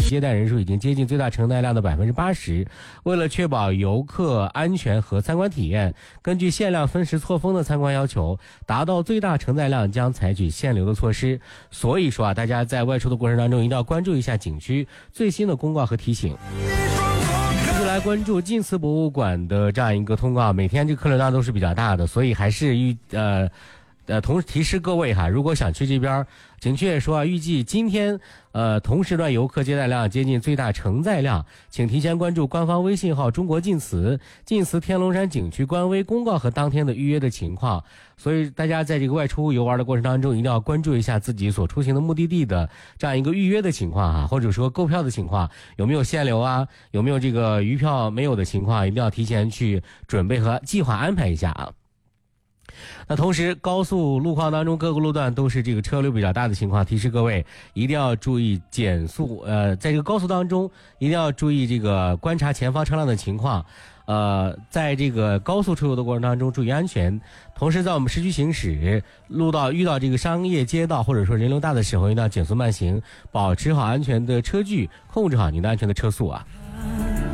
接待人数已经接近最大承载量的80%。为了确保游客安全和参观体验，根据限量分时错峰的参观要求，达到最大承载量将采取限流的措施。所以说大家在外出的过程当中一定要关注一下景区最新的公告和提醒。继续来关注晋祠博物馆的这样一个通告，每天这客流量都是比较大的，所以还是同时提示各位哈，如果想去这边，景区也说预计今天同时段游客接待量接近最大承载量，请提前关注官方微信号中国晋祠天龙山景区官微公告和当天的预约的情况。所以大家在这个外出游玩的过程当中，一定要关注一下自己所出行的目的地的这样一个预约的情况啊，或者说购票的情况，有没有限流啊，有没有这个余票没有的情况，一定要提前去准备和计划安排一下啊。那同时高速路况当中各个路段都是这个车流比较大的情况，提示各位一定要注意减速，在这个高速当中一定要注意这个观察前方车辆的情况，在这个高速出游的过程当中注意安全。同时在我们市区行驶遇到这个商业街道或者说人流大的时候，一定要减速慢行，保持好安全的车距，控制好您的安全的车速啊。